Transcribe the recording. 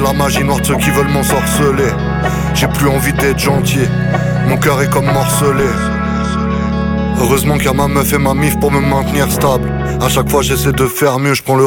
la magie noire de ceux qui veulent m'ensorceler. J'ai plus envie d'être gentil, mon cœur est comme morcelé. Heureusement qu'il y a ma meuf et ma mif pour me maintenir stable. À chaque fois j'essaie de faire mieux, je prends le